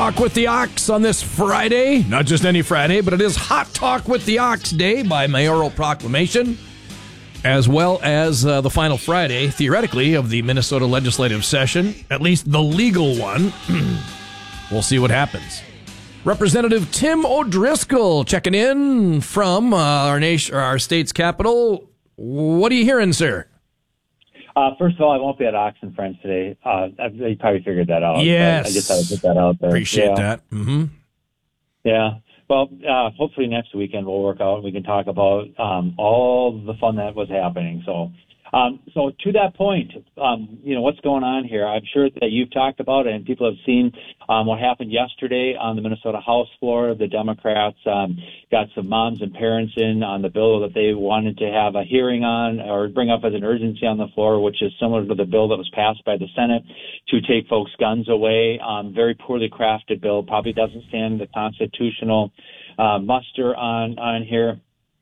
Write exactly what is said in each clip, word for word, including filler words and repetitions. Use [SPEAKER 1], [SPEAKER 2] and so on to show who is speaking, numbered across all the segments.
[SPEAKER 1] Talk with the Ox on this Friday. Not just any Friday, but it is Hot Talk with the Ox Day by mayoral proclamation, as well as uh, the final Friday, theoretically, of the Minnesota legislative session, at least the legal one. We'll see what happens. Representative Tim O'Driscoll checking in from uh, our nation, or our state's capital. What are you hearing, sir?
[SPEAKER 2] Uh, first of all, I won't be at Ox and Friends today. Uh, you probably figured that out.
[SPEAKER 1] Yes.
[SPEAKER 2] I just thought I'd put that out there.
[SPEAKER 1] Appreciate
[SPEAKER 2] yeah.
[SPEAKER 1] that. Mm-hmm.
[SPEAKER 2] Yeah. Well, uh, hopefully next weekend we'll work out and we can talk about um, all the fun that was happening. So, um, so to that point, um, you know, what's going on here? I'm sure that you've talked about it and people have seen um, what happened yesterday on the Minnesota House floor. The Democrats um, got some moms and parents in on the bill that they wanted to have a hearing on or bring up as an urgency on the floor, which is similar to the bill that was passed by the Senate to take folks' guns away. Um, very poorly crafted bill, probably doesn't stand the constitutional uh, muster on, on here.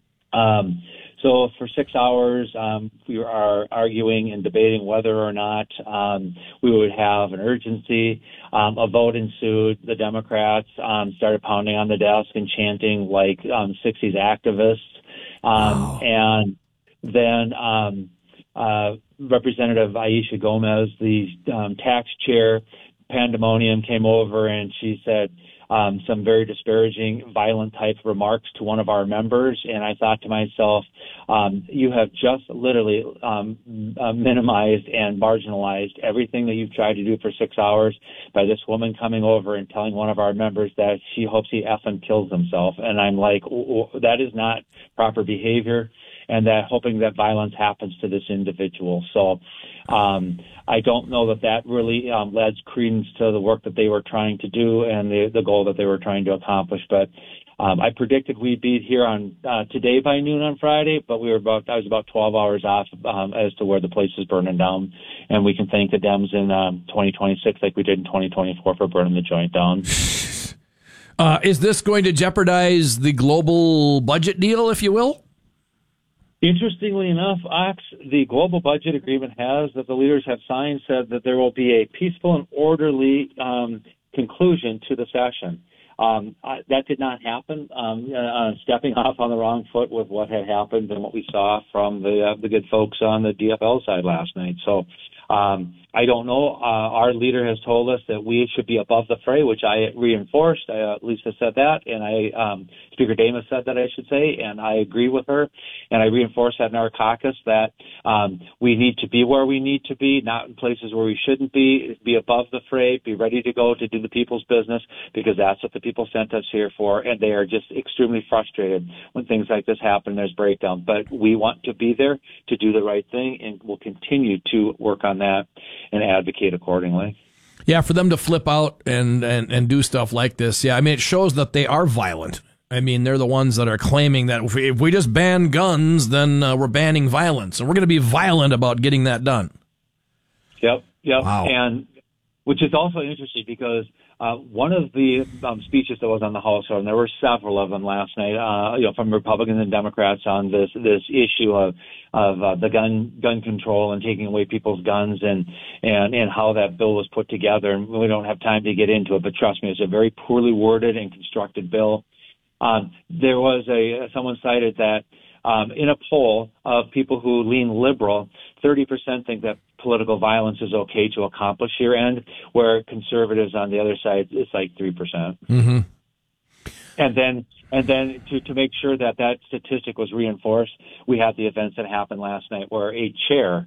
[SPEAKER 2] Um, So for six hours, um, we are arguing and debating whether or not um, we would have an urgency. Um, a vote ensued. The Democrats um, started pounding on the desk and chanting like um, sixties activists. Um,
[SPEAKER 1] wow.
[SPEAKER 2] And then um, uh, Representative Aisha Gomez, the um, tax chair, pandemonium came over and she said, Um, some very disparaging, violent type remarks to one of our members. And I thought to myself, um, you have just literally um, uh, minimized and marginalized everything that you've tried to do for six hours by this woman coming over and telling one of our members that she hopes he effing kills himself. And I'm like, that is not proper behavior, and that hoping that violence happens to this individual. So um, I don't know that that really um, lends credence to the work that they were trying to do and the, the goal that they were trying to accomplish. But um, I predicted we'd be here on uh, today by noon on Friday, but we were about I was about twelve hours off um, as to where the place is burning down. And we can thank the Dems in um, twenty twenty-six like we did in twenty twenty-four for burning the joint down.
[SPEAKER 1] Uh, is this going to jeopardize the global budget deal, if you will?
[SPEAKER 2] Interestingly enough, Ox, the global budget agreement has that the leaders have signed said that there will be a peaceful and orderly um, conclusion to the session. Um, I, that did not happen. Um, uh, stepping off on the wrong foot with what had happened and what we saw from the uh, the good folks on the D F L side last night. So um, I don't know. Uh, our leader has told us that we should be above the fray, which I reinforced. Uh, Lisa said that, and I um, Speaker Damas said that, I should say, and I agree with her. And I reinforced that in our caucus that um, we need to be where we need to be, not in places where we shouldn't be, be above the fray, be ready to go to do the people's business, because that's what the people sent us here for, and they are just extremely frustrated when things like this happen. There's breakdown. But we want to be there to do the right thing, and we'll continue to work on that and advocate accordingly.
[SPEAKER 1] Yeah, for them to flip out and, and, and do stuff like this, yeah, I mean, it shows that they are violent. I mean, they're the ones that are claiming that if we, if we just ban guns, then uh, we're banning violence, and we're going to be violent about getting that done.
[SPEAKER 2] Yep, yep.
[SPEAKER 1] Wow.
[SPEAKER 2] And which is also interesting because uh, one of the um, speeches that was on the House floor, and there were several of them last night, uh, you know, from Republicans and Democrats on this this issue of of uh, the gun gun control and taking away people's guns and and and how that bill was put together. And we don't have time to get into it, but trust me, it's a very poorly worded and constructed bill. Um, there was a someone cited that um, in a poll of people who lean liberal, thirty percent think that political violence is okay to accomplish your end, where conservatives on the other side, it's like three percent.
[SPEAKER 1] Mm-hmm.
[SPEAKER 2] And then, and then to, to make sure that that statistic was reinforced, we had the events that happened last night where a chair